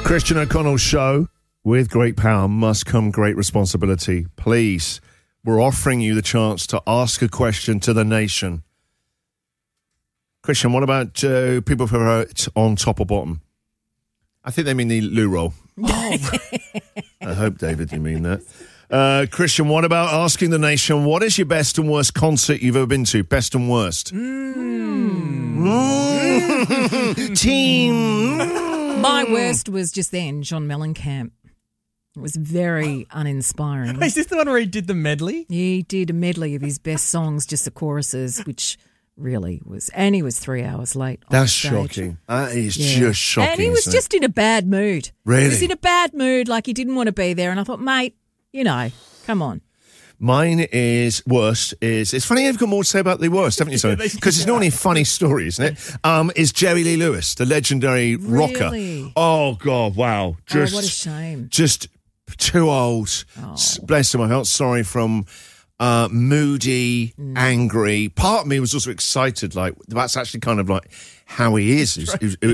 Christian O'Connell's show. With great power must come great responsibility. Please, we're offering you the chance to ask a question to the nation. Christian, what about people who are on top or bottom? I think they mean the loo roll. Oh. I hope, David, you mean that. Christian, what about asking the nation, what is your best and worst concert you've ever been to? Best and worst. Team. My worst was just then, John Mellencamp. It was very uninspiring. Is this the one where he did the medley? He did a medley of his best songs, just the choruses, which really was... And he was 3 hours late on That's stage. shocking. That is just shocking. And he was just in a bad mood. Really? He was in a bad mood, like he didn't want to be there. And I thought, mate, come on. Mine is worst is... It's funny you've got more to say about the worst, haven't you? Because it's not only a funny story, isn't it? Is Jerry Lee Lewis, the legendary rocker. Oh, God, wow. What a shame. Just too old. Oh. Bless him. I felt sorry from moody, angry. Part of me was also excited, like, that's actually kind of like how he is.